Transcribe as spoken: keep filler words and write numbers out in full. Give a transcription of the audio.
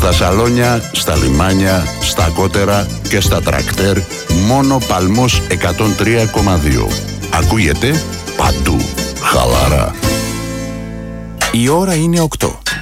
Στα σαλόνια, στα λιμάνια, στα κότερα και στα τρακτέρ, μόνο Παλμός εκατόν τρία κόμμα δύο. Ακούγεται παντού. Χαλαρά. Η ώρα είναι οκτώ.